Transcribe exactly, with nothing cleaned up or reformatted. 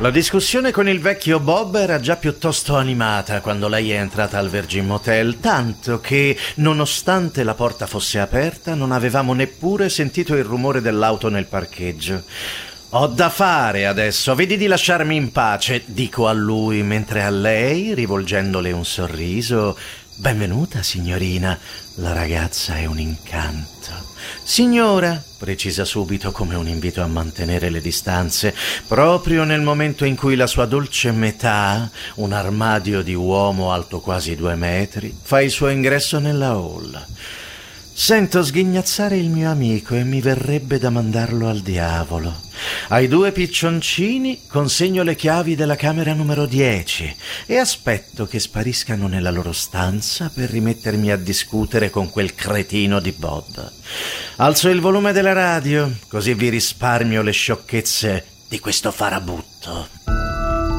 La discussione con il vecchio Bob era già piuttosto animata quando lei è entrata al Virgin Motel, tanto che, nonostante la porta fosse aperta, non avevamo neppure sentito il rumore dell'auto nel parcheggio. Ho da fare adesso, vedi di lasciarmi in pace, dico a lui, mentre a lei, rivolgendole un sorriso: benvenuta, signorina, la ragazza è un incanto. Signora, precisa subito come un invito a mantenere le distanze, proprio nel momento in cui la sua dolce metà, un armadio di uomo alto quasi due metri, fa il suo ingresso nella hall. Sento sghignazzare il mio amico e mi verrebbe da mandarlo al diavolo. Ai due piccioncini consegno le chiavi della camera numero dieci e aspetto che spariscano nella loro stanza per rimettermi a discutere con quel cretino di Bob. Alzo il volume della radio, così vi risparmio le sciocchezze di questo farabutto.